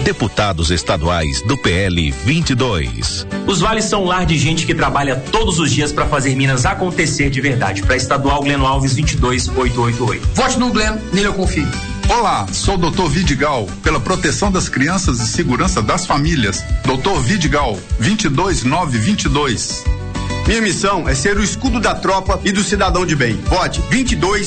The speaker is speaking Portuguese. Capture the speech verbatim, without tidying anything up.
deputados estaduais do P L vinte e dois. Os vales são um lar de gente que trabalha todos os dias para fazer Minas acontecer de verdade. Para estadual Gleno Alves vinte e dois mil oitocentos e oitenta e oito. Vote no Gleno, nele eu confio. Olá, sou o doutor Vidigal, pela proteção das crianças e segurança das famílias. doutor Vidigal, vinte e dois mil novecentos e vinte e dois. Minha missão é ser o escudo da tropa e do cidadão de bem. Vote vinte e dois